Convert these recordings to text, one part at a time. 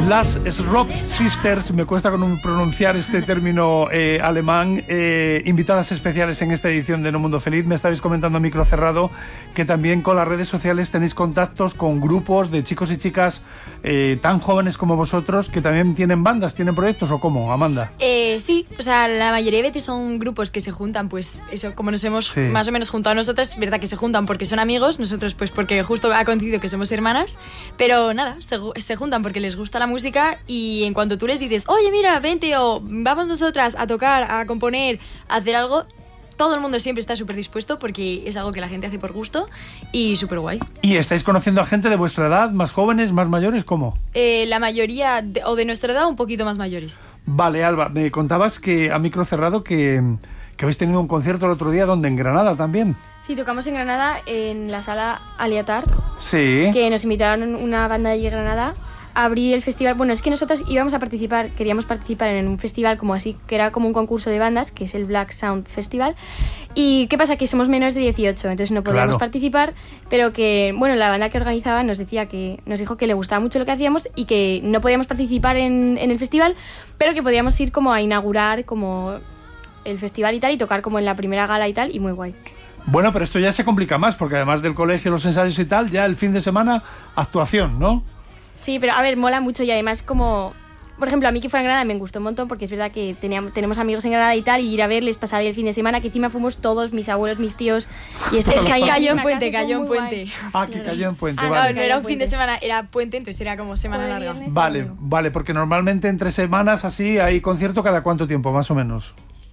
Las Schropp Sisters, me cuesta pronunciar este término alemán, invitadas especiales en esta edición de No Mundo Feliz. Me estabais comentando a micro cerrado que también con las redes sociales tenéis contactos con grupos de chicos y chicas tan jóvenes como vosotros que también tienen bandas, tienen proyectos, ¿o cómo, Amanda? Sí, o sea, la mayoría de veces son grupos que se juntan, pues eso, como nos hemos más o menos juntado nosotras, es verdad que se juntan porque son amigos, nosotros pues porque justo ha coincidido que somos hermanas, pero nada, se juntan porque les gusta la música y en cuanto tú les dices, oye mira, vente o vamos nosotras a tocar, a componer, a hacer algo, todo el mundo siempre está súper dispuesto porque es algo que la gente hace por gusto y súper guay. ¿Y estáis conociendo a gente de vuestra edad, más jóvenes, más mayores, cómo? La mayoría, o de nuestra edad, un poquito más mayores. Vale, Alba, me contabas que a micro cerrado que habéis tenido un concierto el otro día, ¿dónde? ¿En Granada también? Sí, tocamos en Granada, en la sala Aliatar. Sí. Que nos invitaron una banda de Granada a abrir el festival. Bueno, es que nosotras íbamos a participar, queríamos participar en un festival como así, que era como un concurso de bandas, que es el Black Sound Festival. Y ¿qué pasa? Que somos menores de 18, entonces no podíamos participar, pero que, bueno, la banda que organizaba nos dijo que le gustaba mucho lo que hacíamos y que no podíamos participar en el festival, pero que podíamos ir como a inaugurar como el festival y tal, y tocar como en la primera gala y tal, y muy guay. Bueno, pero esto ya se complica más, porque además del colegio, los ensayos y tal, ya el fin de semana, actuación, ¿no? Sí, pero a ver, mola mucho y además como... Por ejemplo, a mí que fuera en Granada me gustó un montón porque es verdad que tenemos amigos en Granada y tal, y ir a verles pasar el fin de semana, que encima fuimos todos, mis abuelos, mis tíos, y esto cayó en puente. Ah, que cayó en puente, vale. Claro, no era un fin de semana, era puente, entonces era como semana larga. Vale, porque normalmente entre semanas así hay concierto cada cuánto tiempo, más o menos.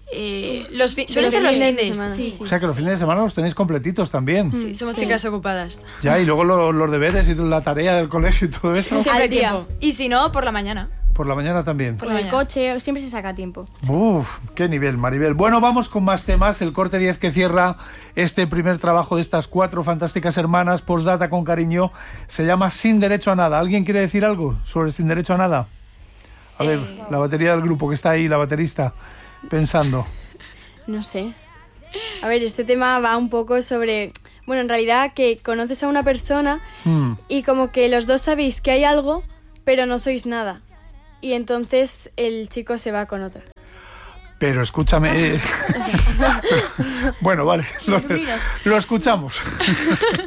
Suelen ser los fines de semana. Sí. O sea que los fines de semana los tenéis completitos también. Sí, somos chicas ocupadas. Ya, y luego los deberes y la tarea del colegio y todo eso. Siempre tiempo. Y si no, por la mañana. Por la mañana también. Por el coche, siempre se saca tiempo. Uf, qué nivel, Maribel. Bueno, vamos con más temas. El corte 10 que cierra este primer trabajo de estas 4 fantásticas hermanas, postdata con cariño, se llama Sin Derecho a Nada. ¿Alguien quiere decir algo sobre Sin Derecho a Nada? A ver, la batería del grupo que está ahí, la baterista, pensando. No sé. A ver, este tema va un poco sobre... Bueno, en realidad que conoces a una persona y como que los dos sabéis que hay algo, pero no sois nada. Y entonces el chico se va con otra. Pero escúchame... Bueno, vale, lo escuchamos.